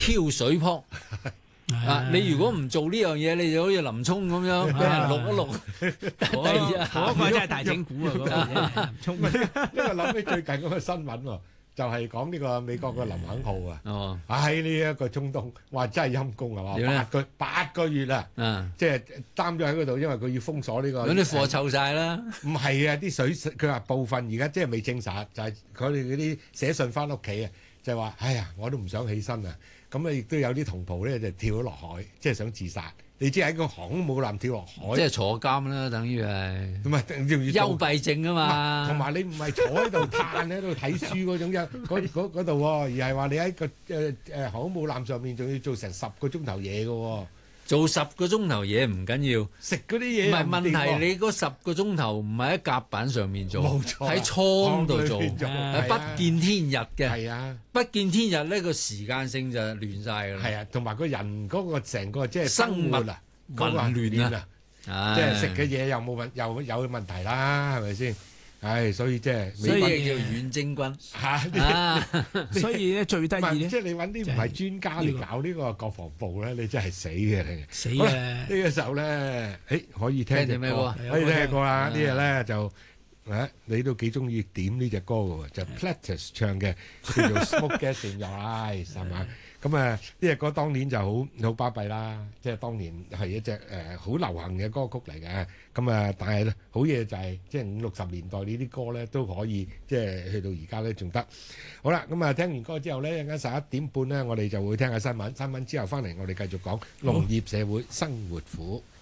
挑水泡。你如果唔做呢樣嘢，你就好似林沖咁樣俾人錄一錄。 嗰個真係大整蠱啊！嗰個林沖。 因為諗起最近嗰個新聞喎，就係講呢個美國嘅林肯號啊。喺呢一個中東，哇！真係陰公係嘛？8個月啦，即係擔咗喺嗰度，因為佢要封鎖呢個。 咁啲貨臭晒啦。 唔係啊，啲水佢話部分而家即係未證實，就係佢哋嗰啲寫信翻屋企啊，就話：哎呀，我都唔想起身啊！咁啊，亦都有啲同袍咧就跳咗落海，即係想自殺。你知喺個航空母艦跳落海， 即係坐監啦，等於係。 唔係幽閉症啊嘛。 同埋你唔係坐喺度嘆喺度睇書嗰種嗰度喎，而係話你喺個航空母艦上面仲要做成10個鐘頭嘢嘅喎。 做10個鐘頭嘢唔緊要， 食嗰啲嘢唔係問題。你嗰10個鐘頭唔係喺甲板上面做， 冇錯， 喺艙度做，係不見天日嘅。 係啊， 不見天日呢個時間性就亂晒㗎啦。 係啊，同埋個人嗰個成個即係生物啊， 混亂啊， 即係食嘅嘢又有問題啦，係咪先？唉，所以即係， 所以叫遠征軍所以咧最得意咧， 即係你揾啲唔係專家嚟搞呢個國防部咧，你真係死嘅你。 死嘅。 呢個時候咧，可以聽隻歌，可以聽隻歌啦。呢日咧就你都幾中意點呢隻歌嘅喎，就 Platters 唱嘅叫做 Smoke Gas in Your Eyes 係嘛？咁呢隻歌當年就好巴閉啦，即係當年係一隻好流行嘅歌曲嚟嘅。但係咧好嘢就係即係50、60年代呢啲歌咧都可以即係去到而家咧仲得。好啦，咁聽完歌之後咧，一陣間11點半咧，我哋就會聽下新聞。新聞之後翻嚟，我哋繼續講農業社會生活苦。